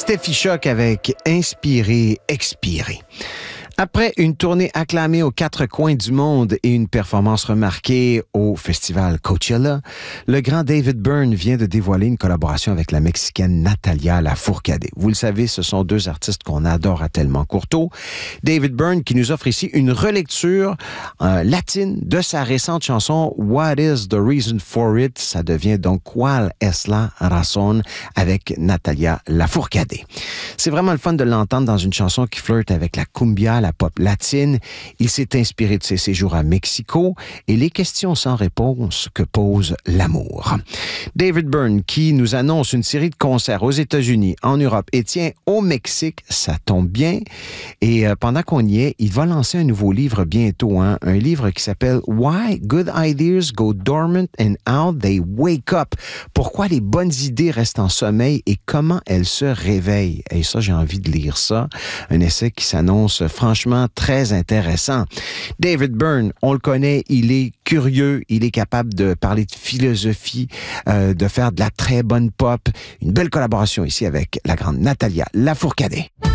Steffi Choc avec Inspirer, Expirer. Après une tournée acclamée aux quatre coins du monde et une performance remarquée au festival Coachella, le grand David Byrne vient de dévoiler une collaboration avec la Mexicaine Natalia Lafourcade. Vous le savez, ce sont deux artistes qu'on adore à tellement courteau. David Byrne qui nous offre ici une relecture latine de sa récente chanson What is the Reason for It? Ça devient donc Cuál es la razón avec Natalia Lafourcade. C'est vraiment le fun de l'entendre dans une chanson qui flirte avec la cumbia, la pop latine. Il s'est inspiré de ses séjours à Mexico et les questions sans réponse que pose l'amour. David Byrne qui nous annonce une série de concerts aux États-Unis, en Europe et tiens, au Mexique, ça tombe bien. Et pendant qu'on y est, il va lancer un nouveau livre bientôt, un livre qui s'appelle Why Good Ideas Go Dormant and How They Wake Up. Pourquoi les bonnes idées restent en sommeil et comment elles se réveillent. Et ça, j'ai envie de lire ça. Un essai qui s'annonce franchement très intéressant. David Byrne, on le connaît, il est curieux, il est capable de parler de philosophie, de faire de la très bonne pop. Une belle collaboration ici avec la grande Natalia Lafourcade.